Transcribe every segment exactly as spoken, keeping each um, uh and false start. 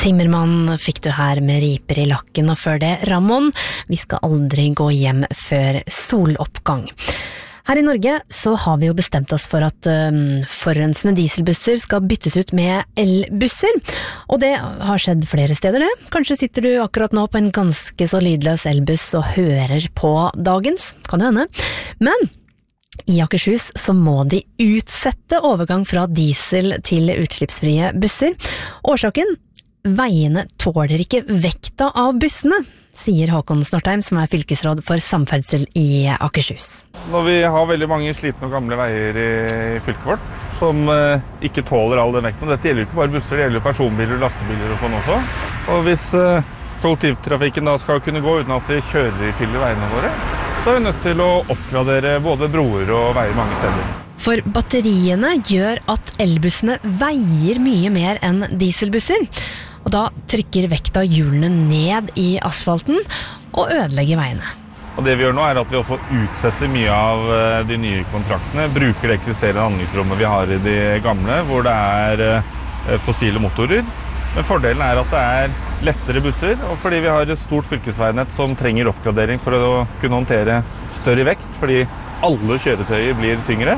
Zimmermann fikk du her med riper i lakken, og før det Ramon. Vi skal aldri gå hjem før soloppgang. Her i Norge så har vi jo bestemt oss for at um, forurensende dieselbusser skal byttes ut med elbusser, og det har skjedd flere steder det. Kanskje sitter du akkurat nå på en ganske så lydløs elbuss og hører på dagens, kan det hende. Men i Akershus så må de utsette overgang fra diesel til utslippsfrie busser. Årsaken? Veiene tåler ikke vekta av bussene, sier Håkon Snortheim, som er fylkesråd for samferdsel i Akershus. Når vi har veldig mange slitne og gamle veier i fylket vårt, som eh, ikke tåler all den vekten, og dette gjelder jo ikke bare busser, det gjelder jo personbiler, lastebiler og sånn også. Og hvis eh, kollektivtrafikken da skal kunne gå uten at vi kjører i fylle veiene våre, så er vi nødt til å oppgradere både broer og veier mange steder. For batteriene gjør at elbussene veier mye mer enn dieselbusser, og da trykker vekta hjulene ned i asfalten og ødelegger veiene. Og det vi gjør nå er at vi også utsetter mye av de nye kontraktene, bruker det eksisterende handlingsrommet vi har i de gamle, hvor det er fossile motorer. Men fordelen er at det er lettere busser, og fordi vi har et stort fylkesveinett som trenger oppgradering for å kunne håndtere større vekt, fordi alle kjøretøyer blir tyngre,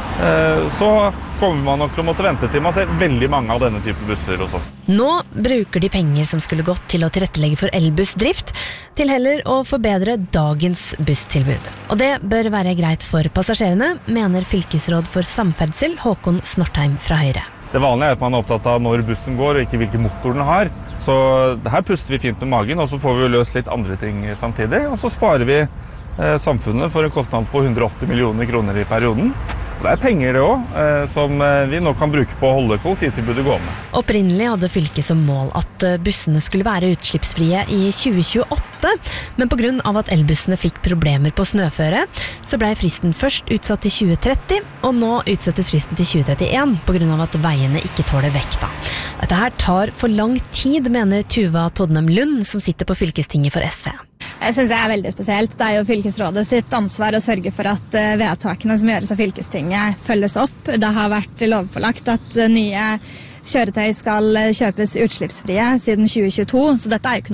så kommer man nok til å måtte vente til man ser veldig mange av denne type busser hos oss. Nå bruker de penger som skulle gått til å tilrettelegge for elbussdrift, til heller å forbedre dagens busstilbud. Og det bør være greit for passasjerene, mener fylkesråd for samferdsel Håkon Snortheim fra Høyre. Det vanlige er at man er opptatt av når bussen går, og ikke hvilken motor den har. Så her puster vi fint med magen, og så får vi løst litt andre ting samtidig, og så sparer vi eh, samfunnet for en kostnad på hundre og åtti millioner kroner i perioden. Det er penger det også, som vi nå kan bruke på å holde kollektivtilbudet gående. Opprinnelig hadde fylket som mål at bussene skulle være utslippsfrie i tjue tjueåtte, men på grunn av at elbussene fikk problemer på snøføre, så ble fristen først utsatt til tjue tretti, og nå utsettes fristen til tjue trettien på grunn av at veiene ikke tåler vekta. Dette her tar for lang tid, mener Tuva Todnem Lund, som sitter på fylkestinget for S V. Jeg synes det er veldig spesielt. Det er jo fylkesrådet sitt ansvar å sørge for at vedtakene som gjøres av fylkestinget følges opp. Det har vært lovpålagt at nye kjøretøy skal kjøpes utslippsfrie siden tjue tjueto, så dette er jo ikke noe